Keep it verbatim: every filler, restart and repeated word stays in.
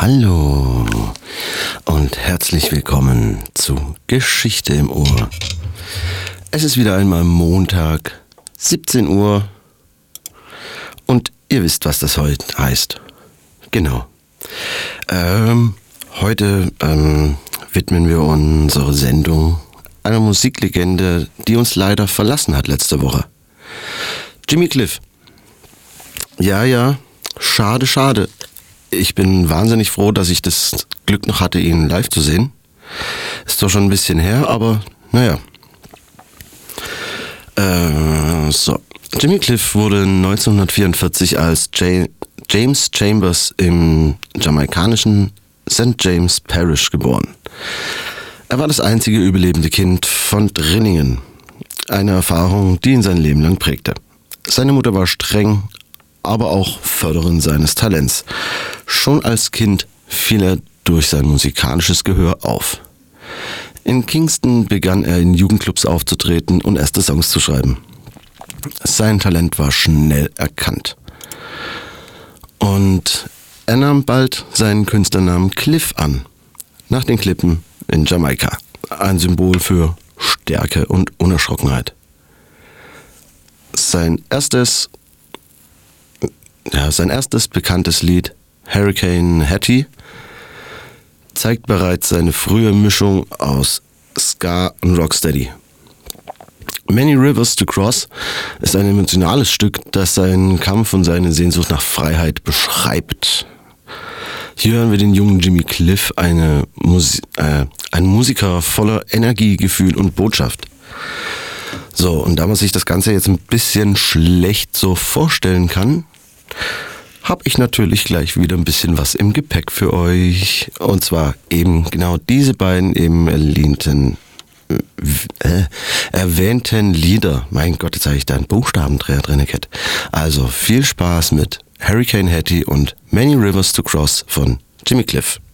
Hallo und herzlich willkommen zu Geschichte im Ohr. Es ist wieder einmal Montag, siebzehn Uhr und ihr wisst, was das heute heißt. Genau. Ähm, heute ähm, widmen wir unsere Sendung einer Musiklegende, die uns leider verlassen hat letzte Woche. Jimmy Cliff. Ja, ja, schade, schade. Ich bin wahnsinnig froh, dass ich das Glück noch hatte, ihn live zu sehen. Ist doch schon ein bisschen her, aber naja. Äh, so. Jimmy Cliff wurde neunzehnhundertvierundvierzig als J- James Chambers im jamaikanischen Sankt James Parish geboren. Er war das einzige überlebende Kind von Drinningen. Eine Erfahrung, die ihn sein Leben lang prägte. Seine Mutter war streng, aber auch Förderin seines Talents. Schon als Kind fiel er durch sein musikalisches Gehör auf. In Kingston begann er in Jugendclubs aufzutreten und erste Songs zu schreiben. Sein Talent war schnell erkannt. Und er nahm bald seinen Künstlernamen Cliff an, nach den Klippen in Jamaika. Ein Symbol für Stärke und Unerschrockenheit. Sein erstes Ja, sein erstes bekanntes Lied, Hurricane Hattie, zeigt bereits seine frühe Mischung aus Ska und Rocksteady. Many Rivers to Cross ist ein emotionales Stück, das seinen Kampf und seine Sehnsucht nach Freiheit beschreibt. Hier hören wir den jungen Jimmy Cliff, eine Musi- äh, ein Musiker voller Energie, Gefühl und Botschaft. So, und da man sich das Ganze jetzt ein bisschen schlecht so vorstellen kann, habe ich natürlich gleich wieder ein bisschen was im Gepäck für euch. Und zwar eben genau diese beiden eben erlehnten, äh, erwähnten Lieder. Mein Gott, jetzt habe ich da einen Buchstabendreher drin, Cat. Also viel Spaß mit Hurricane Hattie und Many Rivers to Cross von Jimmy Cliff.